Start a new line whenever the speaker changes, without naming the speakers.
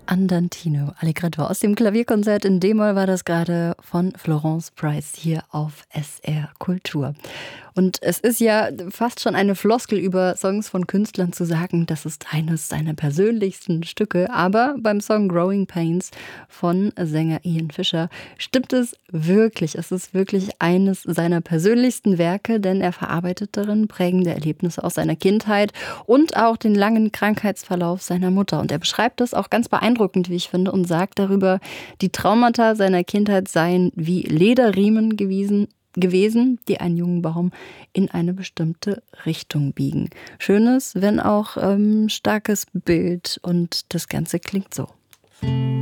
Andantino, Allegretto. Aus dem Klavierkonzert in D-Moll war das gerade von Florence Price hier auf SR Kultur. Und es ist ja fast schon eine Floskel über Songs von Künstlern zu sagen, das ist eines seiner persönlichsten Stücke. Aber beim Song Growing Pains von Sänger Ian Fischer stimmt es wirklich. Es ist wirklich eines seiner persönlichsten Werke, denn er verarbeitet darin prägende Erlebnisse aus seiner Kindheit und auch den langen Krankheitsverlauf seiner Mutter. Und er beschreibt das auch ganz beeindruckend, wie ich finde, und sagt darüber, die Traumata seiner Kindheit seien wie Lederriemen gewesen, die einen jungen Baum in eine bestimmte Richtung biegen. Schönes, wenn auch starkes Bild, und das Ganze klingt so.